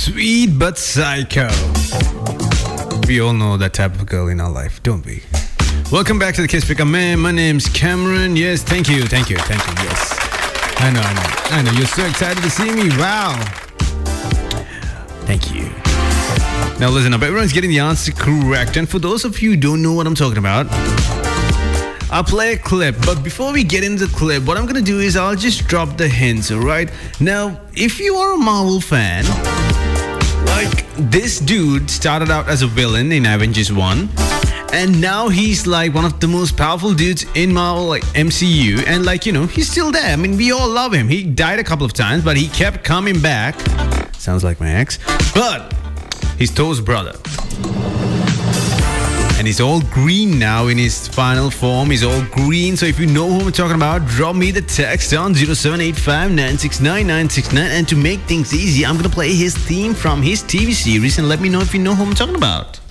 Sweet but psycho. We all know that type of girl in our life, don't we? Welcome back to the Kiss Picker. Man, my name's Cameron. Yes, thank you. Yes. I know. You're so excited to see me. Wow. Thank you. Now listen up, everyone's getting the answer correct. And for those of you who don't know what I'm talking about, I'll play a clip. But before we get into the clip, what I'm going to do is I'll just drop the hints, alright? Now, if you are a Marvel fan, like this dude started out as a villain in Avengers 1. And now he's like one of the most powerful dudes in Marvel, like MCU. And like, he's still there. I mean, we all love him. He died a couple of times, but he kept coming back. Sounds like my ex. But he's Thor's brother. And he's all green now in his final form. He's all green. So if you know who I'm talking about, drop me the text on 0785-969-969. And to make things easy, I'm going to play his theme from his TV series and let me know if you know who I'm talking about.